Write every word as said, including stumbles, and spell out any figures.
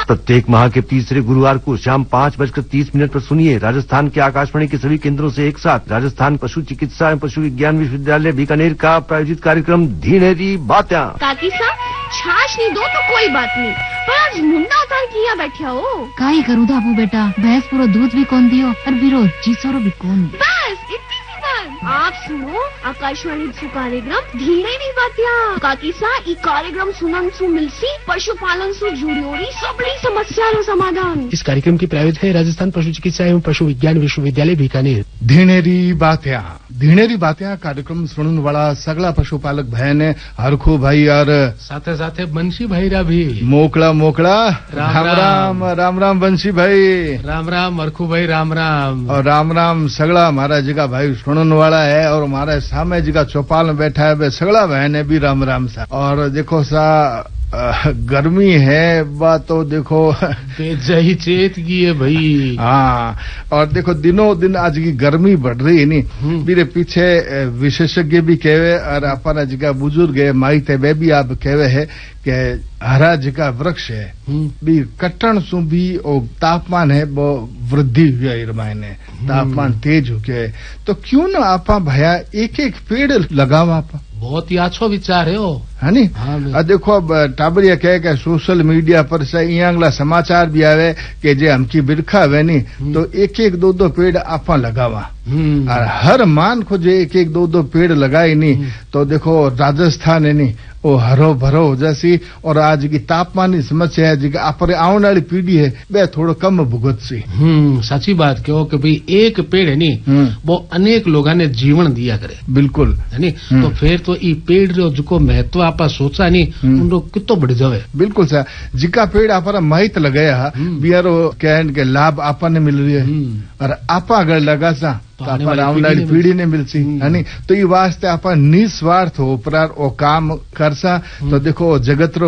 प्रत्येक माह के तीसरे गुरुवार को शाम पाँच बजकर तीस मिनट पर सुनिए राजस्थान के आकाशवाणी के सभी केंद्रों से एक साथ राजस्थान पशु चिकित्सा एवं पशु विज्ञान विश्वविद्यालय बीकानेर का प्रायोजित कार्यक्रम धीनेरी बात्या। काकी साहब छाछ नहीं दो तो कोई बात नहीं, पर आज मुंडा उतार किया बैठा हो। काई करूँ दाबू बेटा, भैंस पूरा दूध भी कौन दियो और बिरो जीसरो भी कौन। बस इतनी सी बात। आप सुनो आकाशवाणी सु कार्यक्रम धीनेरी बात्या। काकी साहब ई कार्यक्रम सुनन सु मिलसी पशुपालन सु जुड़ियोरी सबड़ी समस्या नो समाधान। इस कार्यक्रम की प्रायोजक है राजस्थान पशु चिकित्सा एवं पशु विज्ञान विश्वविद्यालय बीकानेर। धीनेरी बात्या धीनेरी बात्या कार्यक्रम सुनने वाला सगला पशुपालक भाई ने हरखू भाई और साथे साथे बंशी भाई रा भी मोकला मोकला राम राम राम राम बंशी भाई राम राम हरखू भाई राम राम और राम राम सगला हमारा जिगा भाई सुनने वाला है और हमारे सामने जिगा चौपाल में बैठा है वे सगला भाई ने भी राम राम सा। और देखो सा आ, गर्मी है बात तो देखो जही चेत की है भाई। हाँ और देखो दिनों दिन आज की गर्मी बढ़ रही है नी मेरे पीछे विशेषज्ञ भी कहवे और अपना जगह बुजुर्ग है माई थे वे भी आप कहवे है कि हरा जगह वृक्ष है भी कटन सु भी और तापमान है वो वृद्धि हुई है इरमाने तापमान तेज हो गया है तो क्यों ना आपा भैया एक एक पेड़ लगावा आपा। बहुत ही अच्छो विचार है वो है नी। हाँ देखो अब टाबरिया कह के सोशल मीडिया पर से अगला समाचार भी आवे कि जे हमकी बिरखा वे नी तो एक एक दो दो पेड़ आपा लगावा और हर मान को जे एक एक दो दो पेड़ लगाई नी तो देखो राजस्थान है नी वो हरो भरो हो जासी और आज की तापमान की समस्या है जी आपरे आने वाली पीढ़ी है वे थोड़ा कम भुगत सी। हम्म सच्ची बात कहो कि भाई एक पेड़ है नी वो अनेक लोगों ने जीवन दिया करे बिल्कुल है नी तो फिर तो ये पेड़ जो जिको महत्व आपा सोचा नी उन लोग कितो बढ़ जावे बिल्कुल सा जिका पेड़ आपरा महित लगाया बियारो कहन के लाभ आपा ने मिल रही है और आपा अगर लगा सा तो आने वाली पीढ़ी ने मिलसी है नी तो ये वास्ते आप निस्वार्थ हो पर ओ काम करसा तो देखो जगत रो